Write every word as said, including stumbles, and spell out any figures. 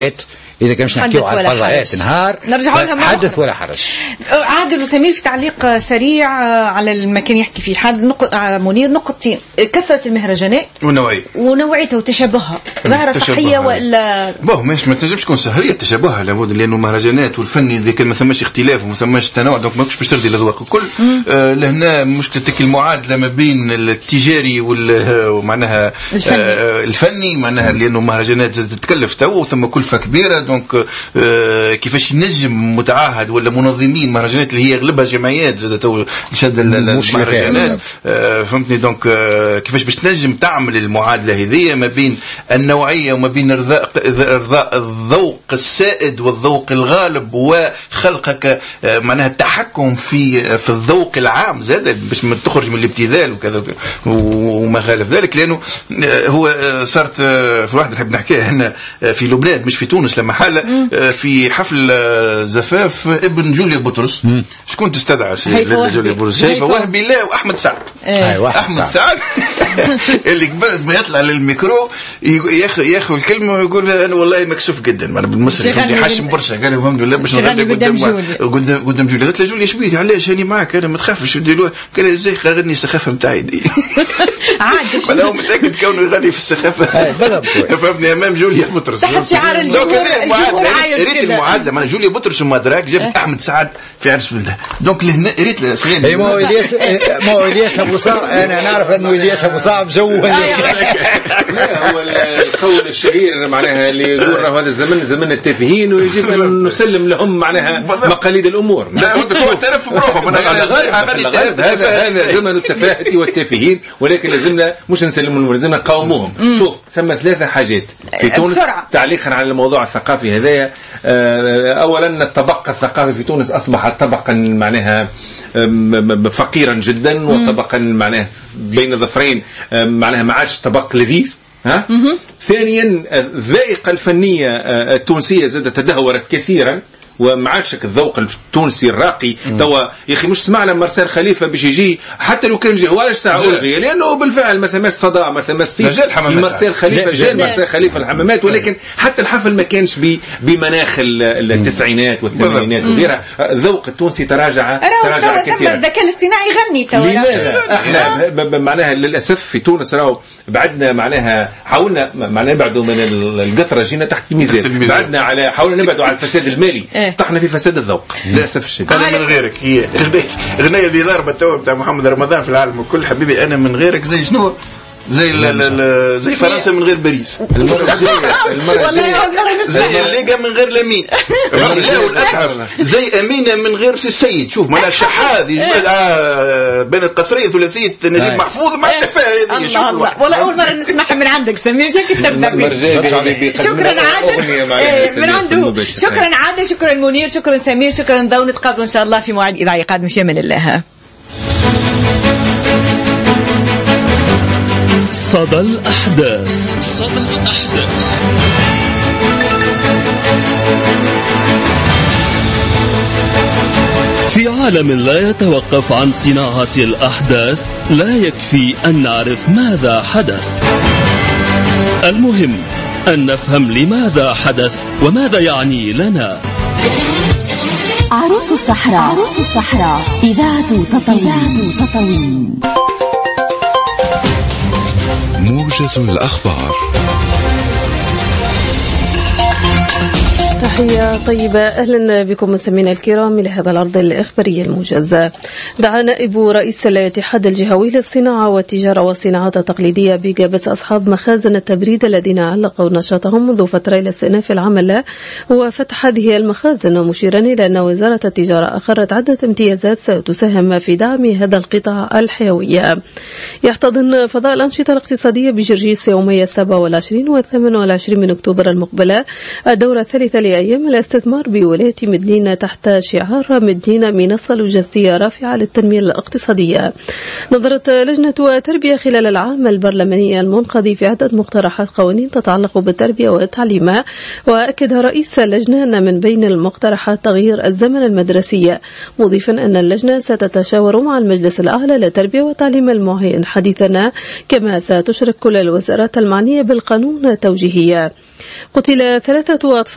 إذا كان مش نحكيو على الفضاءات نهار نرجعوا لها حدث ولا حرج. عادل وسمير في تعليق سريع على المكان يحكي فيه حد نقط منير نقطتين: كثرة المهرجانات ونوعية ونوعيتها وتشابهها ظاهرة صحية ولا بوه مش ما تنجمش تكون سهرية تشابهها لابد، لأنه مهرجانات والفني إذا كان ما ثماش اختلاف وما ثماش تنوع دونك ما كنتش باش ترضي الأذواق الكل. آه لهنا مشكلة المعادلة ما بين التجاري ومعناها الفني. آه الفني معناها لأنه مهرجانات تتكلف تو ثم كلفة كبيرة دونك آه كيفاش ينجم متعاهد ولا منظمين مهرجانات اللي هي اغلبها جمعيات زاد تو شد المهرجانات آه فهمتني دونك آه كيفاش باش تنجم تعمل المعادله هذه ما بين النوعيه وما بين ارضاء ارضاء الذوق السائد والذوق الغالب وخلقك آه معناها التحكم في في الذوق العام زاد باش ما تخرج من الابتذال وكذا وما خالف ذلك، لانه آه هو آه صارت آه في واحد نحب نحكيها هنا آه في لبنان مش في تونس لما حالة في حفل زفاف ابن جوليا بطرس. شكون تستدعى جوليا بطرس؟ هيفا وهبي لا واحمد سعد. ايه. احمد سعد اللي قبل ما يطلع للميكرو ياخذ ياخذ الكلمه ويقول انا والله مكسوف جدا انا بالمصري يحشم برشا قال له فهمت ولا باش نغني قدام قدام قدام جوليا. قلت له جوليا شبيك علاش هاني معك انا ما تخافش ندير. قال لي ازاي غني السخافه نتاعي دي عاد انا هو متاكد كونه يغني في السخافه فهمتني امام جوليا بطرس تحت شعار الجمهور. ريت المعادله معناها جوليا بطرس وما دراك جابت احمد سعد في عرس ولده دونك لهنا ريت الاسرين. اي ما هو الياس ما هو الياس ابو صعب انا نعرف انه الياس ابو صعب جو لا هو القول الشهير معناها اللي يقول هذا الزمن زمن التافهين ويجب ان نسلم لهم معناها مقاليد الامور. لا انت تعترف بروحهم هذا هذا زمن التفاهه والتافهين ولكن لازمنا مش نسلمهم لازمنا نقاوموهم. شوف ثم ثلاثه حاجات في تونس تعليقا على الموضوع الثقافي هذايا. اولا الطبقه الثقافي في تونس اصبحت طبقا معناها فقيرا جدا وطبقا معناها بين الظفرين معناها ما عادش طبق لذيذ. ها ثانيا الذائقه الفنيه التونسيه زادت تدهورت كثيرا وما عادش الذوق التونسي الراقي. توا يا اخي مش سمعنا مارسيل خليفه باش يجي حتى لو كان جه ولا ساعه الغي لانه بالفعل ما ثماش صدى ما ثماش صيت مارسيل خليفه جاء مارسيل خليفه الحمامات ولكن حتى الحفل ما كانش بمناخ التسعينات والثمانينات وغيرها. الذوق التونسي تراجع تراجع كثيرا. الذكاء الاصطناعي يغني تو لماذا احنا معناها للاسف في تونس راهو بعدنا معناها حاولنا معناها نبعدوا من القطره جينا تحت الميزان بعدنا على حاولنا نبعدوا على الفساد المالي طحنا في فساد الذوق للاسف الشديد. انا من غيرك هي اغنيه دي ضربه تو بتاع محمد رمضان في العالم الكل حبيبي انا من غيرك زي شنو زي ال زي فرنسا من غير باريس المره الجايه زي الليغا من غير لامين لا والاتعب زي امينه من غير سي السيد. شوف معناها الشحاذ بين القصريه ثلاثيه نجيب محفوظ مع التفاهه هذه. شوف والله اول مره نسمعها من عندك سمير كيف تبدا. شكرا عادل من عنده. شكرا عادل شكرا منير شكرا سمير شكرا ضو. نتقابلوا ان شاء الله في موعد اذاعي قادم في امان الله. صدى الأحداث. صدى الأحداث. في عالم لا يتوقف عن صناعة الأحداث لا يكفي أن نعرف ماذا حدث. المهم أن نفهم لماذا حدث وماذا يعني لنا. عروس الصحراء. عروس الصحراء إذاعة تطاوين. موجز الأخبار. تحية طيبة، أهلا بكم مستمعينا الكرام إلى هذا العرض الإخباري الموجز. دعا نائب رئيس الاتحاد الجهوي للصناعة والتجارة والصناعات التقليدية بإجابة أصحاب مخازن التبريد الذين علقوا نشاطهم منذ فترة إلى استئناف العمل وفتح هذه المخازن، مشيرا إلى أن وزارة التجارة أقرت عدة امتيازات ستساهم في دعم هذا القطاع الحيوي. يحتضن فضاء الأنشطة الاقتصادية بجرجيس يومي السابع والعشرين والثامن والعشرين من أكتوبر المقبلة الدورة الثالثة لأيام الاستثمار بولاية مدنين تحت شعار مدنين منصة لوجستية رافعة للتنمية الاقتصادية. نظرت لجنة التربية خلال العام البرلماني المنقضي في عدة مقترحات قوانين تتعلق بالتربية والتعليم، وأكد رئيس اللجنة أن من بين المقترحات تغيير الزمن المدرسي، مضيفا أن اللجنة ستتشاور مع المجلس الأعلى للتربية والتعليم المعين حديثا، كما ستشرك كل الوزارات المعنية بالقانون التوجيهي. قتل ثلاثة أطفال